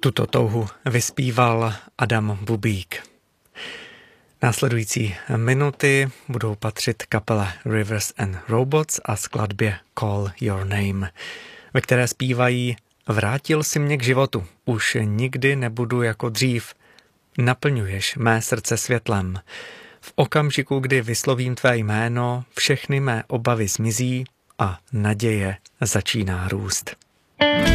Tuto touhu vyspíval Adam Bubík. Následující minuty budou patřit kapele Rivers and Robots a skladbě Call Your Name, ve které zpívají: Vrátil si mě k životu, už nikdy nebudu jako dřív, naplňuješ mé srdce světlem. V okamžiku, kdy vyslovím tvé jméno, všechny mé obavy zmizí a naděje začíná růst.